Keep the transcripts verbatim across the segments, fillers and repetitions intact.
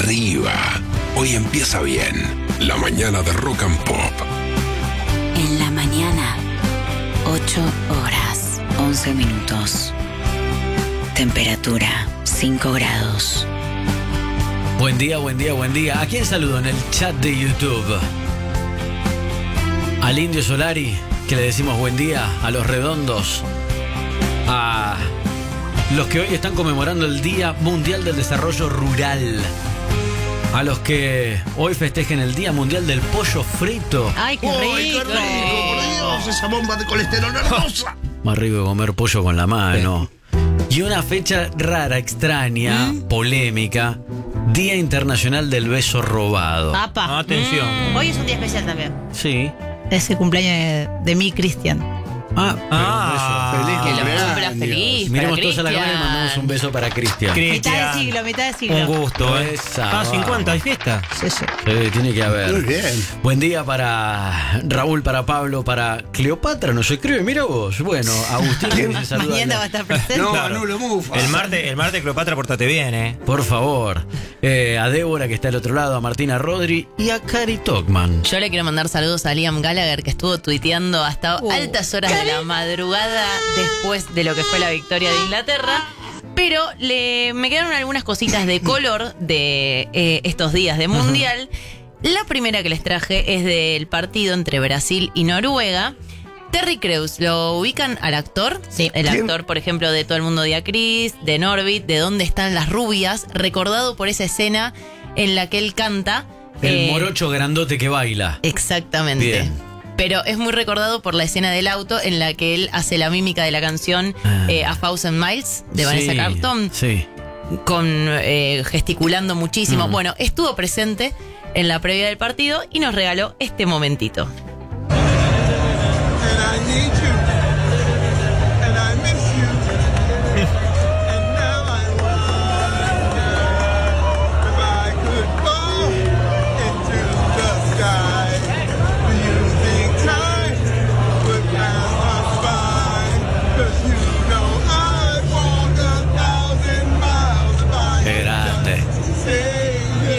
arriba. Hoy empieza bien. La mañana de Rock and Pop. En la mañana, ocho horas, once minutos. Temperatura, cinco grados. Buen día, buen día, buen día. ¿A quién saludo en el chat de YouTube? Al Indio Solari, que le decimos buen día. A los redondos. A los que hoy están conmemorando el Día Mundial del Desarrollo Rural. A los que hoy festejen el Día Mundial del Pollo Frito. ¡Ay, qué rico! ¡Ay, qué rico! ¡Por Dios! Esa bomba de colesterol hermosa. Más rico que comer pollo con la mano. Y una fecha rara, extraña, ¿Mm? polémica. Día Internacional del Beso Robado. ¡Apa! Atención. Mm. Hoy es un día especial también. Sí. Es el cumpleaños de, de mi Cristian. Ah, ah feliz que lo cumpleaños. cumpla feliz. Miremos para todos a la cámara y Cristian. mandamos un beso para Cristian. Mitad de siglo, mitad de siglo. Un gusto, ¿eh? Esa, Ah, cincuenta, ¿hay fiesta? Sí, sí. Sí, tiene que haber. Muy bien. Buen día para Raúl, para Pablo, para Cleopatra, nos escribe, mira vos. Bueno, Agustín que dice saludos. Mañana va a estar presente. No, Claro. no lo mufa. El martes, el martes, Cleopatra, portate bien, ¿eh? Por favor. Eh, a Débora, que está al otro lado, a Martina Rodri y a Cari Togman. Yo le quiero mandar saludos a Liam Gallagher, que estuvo tuiteando hasta Uh. altas horas de la madrugada después de lo que fue la victoria de Inglaterra. Pero le, me quedaron algunas cositas de color de eh, estos días de Mundial. La primera que les traje es del partido entre Brasil y Noruega. Terry Crews, ¿lo ubican al actor? Sí. El ¿Quién? actor, por ejemplo, de Todo el Mundo odia a Chris, de Norbit, de Dónde están las rubias, recordado por esa escena en la que él canta. El eh, morocho grandote que baila. Exactamente. Bien. Pero es muy recordado por la escena del auto en la que él hace la mímica de la canción Ah. eh, A Thousand Miles de Vanessa Sí, Carlton, Sí. con eh, gesticulando muchísimo. Mm. Bueno, estuvo presente en la previa del partido y nos regaló este momentito. And I need you, and I miss you, and now I wonder if I could fall into the sky. Do you think time would pass us by? 'Cause you know I'd walk a thousand miles if I Qué grande. say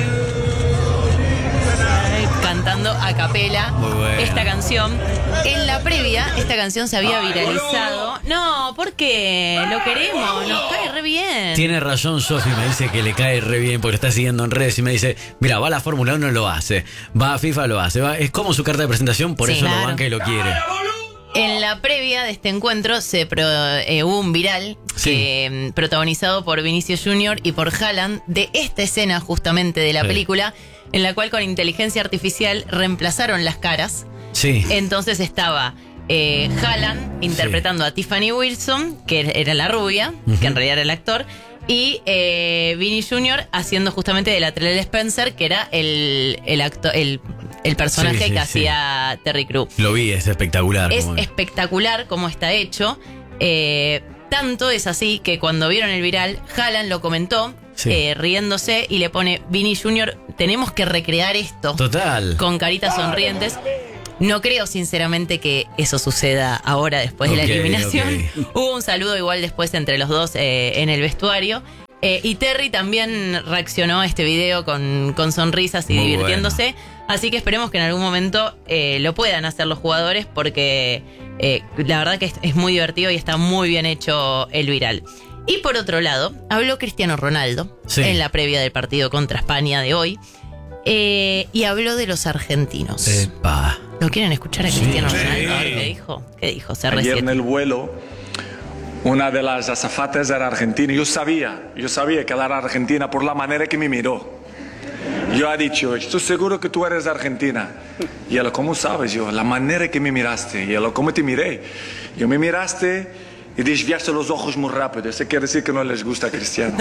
you. And I Cantando a capela Muy bueno. esta canción. En la previa, esta canción se había viralizado. No, porque lo queremos, nos cae re bien. Tiene razón Sofi, me dice que le cae re bien porque está siguiendo en redes y me dice, mira, va a la Fórmula uno, lo hace, va a FIFA, lo hace, va, es como su carta de presentación, por Sí, eso claro. lo banca y lo quiere. En la previa de este encuentro se pro- eh, hubo un viral Sí. que, mm, protagonizado por Vinicius Junior y por Haaland de esta escena justamente de la Sí. película en la cual con inteligencia artificial reemplazaron las caras. Sí. Entonces estaba eh, Haaland interpretando a Tiffany Wilson, que era la rubia, Ujú. que en realidad era el actor, y eh, Vinny Junior haciendo justamente de la Latrell Spencer, que era el, el, acto- el, el personaje Sí, sí, que sí. hacía Terry Crews. Lo vi, es espectacular. Es como- espectacular cómo está hecho. Eh, tanto es así que cuando vieron el viral, Haaland lo comentó, Sí. eh, riéndose, y le pone, Vinny Junior, tenemos que recrear esto Total. con caritas sonrientes. No creo sinceramente que eso suceda ahora después de Ok, la eliminación. ok. Hubo un saludo igual después entre los dos eh, en el vestuario. Eh, y Terry también reaccionó a este video con, con sonrisas y Muy divirtiéndose. Así que esperemos que en algún momento eh, lo puedan hacer los jugadores porque eh, la verdad que es, es muy divertido y está muy bien hecho el viral. Y por otro lado, habló Cristiano Ronaldo Sí. en la previa del partido contra España de hoy. Eh, y habló de los argentinos. Epa. ¿Lo quieren escuchar a Cristiano Sí. Ronaldo? A ver ¿Qué dijo? ¿Qué dijo? C R Ayer en siete. el vuelo, una de las azafatas era argentina. Yo sabía, yo sabía que era argentina por la manera que me miró. Yo he dicho, estoy seguro que tú eres argentina. Y ella, ¿cómo sabes? Yo, la manera que me miraste. Y ella, ¿cómo te miré? Yo me miraste y desviaste los ojos muy rápido. Eso quiere decir que no les gusta a Cristiano.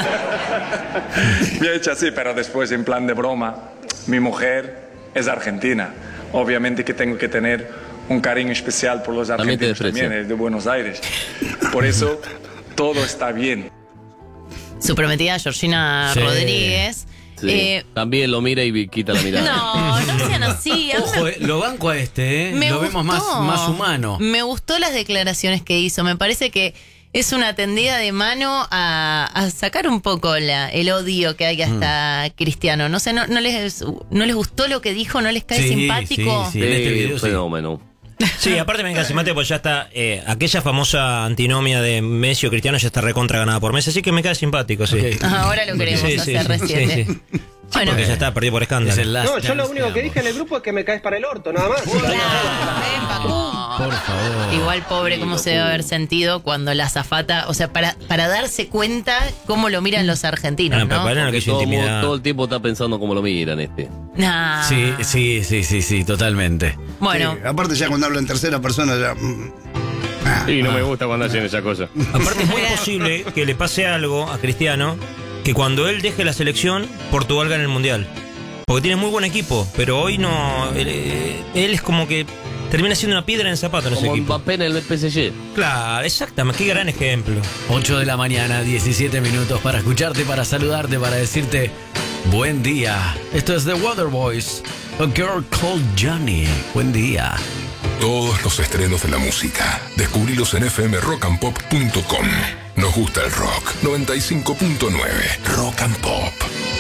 Me ha hecho así, pero después en plan de broma, mi mujer es argentina. Obviamente que tengo que tener un cariño especial por los También te argentinos desprecia. también, es de Buenos Aires. Por eso todo está bien. Su prometida Georgina Sí. Rodríguez. Sí. Eh, También lo mira y quita la mirada. no, no sean así. A mí Ojo, me- eh, lo banco a este, ¿eh? Me Lo vemos más, gustó. más humano. Me gustó las declaraciones que hizo. Me parece que es una tendida de mano a, a sacar un poco la, el odio que hay hasta Cristiano. No sé, no, no, les, no les gustó lo que dijo, no les cae Sí, simpático. sí, sí. En este video, un sí. fenómeno. Sí, aparte me encanta simpático porque ya está, eh, aquella famosa antinomia de Messi o Cristiano ya está recontra ganada por Messi, así que me queda simpático, sí. Ok. Ajá, ahora lo queremos Sí, sí, hacer sí, reciente. sí, sí. Bueno, Porque ya está, perdido por Es escándalo. el last No, yo lo dance único que de dije en el grupo es que me caes para el orto, nada más. Por favor. igual pobre cómo se debe haber sentido cuando la azafata, o sea, para, para darse cuenta cómo lo miran los argentinos, Ah, pero ¿no? para no Porque quiso todo, intimidar. todo el tiempo está pensando cómo lo miran este. Nah. Sí, sí, sí, sí, sí, totalmente. Bueno, Sí, aparte ya cuando habla en tercera persona ya... mm, Y no me gusta cuando hacen esa cosa. Aparte es muy posible que le pase algo a Cristiano, que cuando él deje la selección, Portugal gane el Mundial. Porque tiene muy buen equipo, pero hoy no... Él, eh, él es como que termina siendo una piedra en el zapato en ese Como equipo. Mbappé en el P S G. Claro, exactamente, qué gran ejemplo. ocho de la mañana, diecisiete minutos para escucharte, para saludarte, para decirte buen día. Esto es The Waterboys, A Girl Called Johnny. Buen día. Todos los estrenos de la música. Descubrilos en f m rock and pop punto com. Nos gusta el rock. noventa y cinco punto nueve Rock and Pop.